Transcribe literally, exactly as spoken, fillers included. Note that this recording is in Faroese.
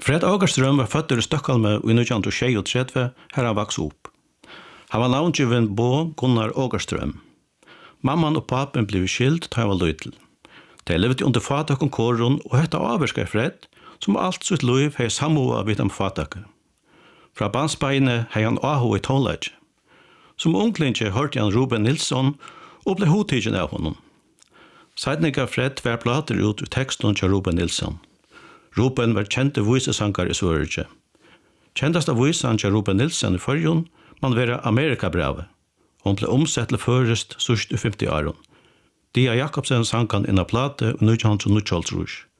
Fred Ågerström var født i Stockholm i nitton tjugotre, her han vokste opp. Han var navngiven Bo Gunnar Ågerström. Mamman og papen blev skilt da han var løytel. De levde under fatak og koron, og hette avverskar Fred, som alt sitt liv hei samboa vidt om fataket. Fra bandsbeine hei han aho i tonleggje. Som unglinje hørte han Ruben Nilsson og ble hodtidgen av honom. Seidninga Fred var plater ut i teksten til Ruben Nilsson. Ruben var kjente visesankar i Sverige. Kjentast av visan til Ruben Nilsson i fyrjon, man vera Amerikabrave. Hon ble omsett til førest sørst i femti åren. Dia Jakobsen sankan inna plate og nitton nitton